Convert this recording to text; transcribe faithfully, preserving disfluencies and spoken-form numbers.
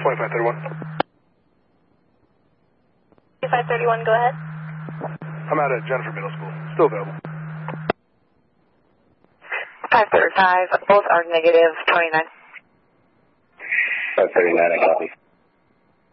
twenty-five thirty-one. twenty-five thirty-one, go ahead. I'm out at Jennifer Middle School. Still available. five thirty-five, both are negative twenty-nine. five thirty-nine, I copy.